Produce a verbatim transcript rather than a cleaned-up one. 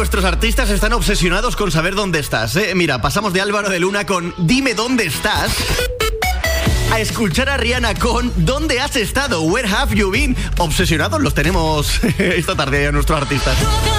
Nuestros artistas están obsesionados con saber dónde estás, ¿eh? Mira, pasamos de Álvaro de Luna con Dime dónde estás a escuchar a Rihanna con ¿Dónde has estado? Where have you been? Obsesionados los tenemos esta tarde a nuestros artistas.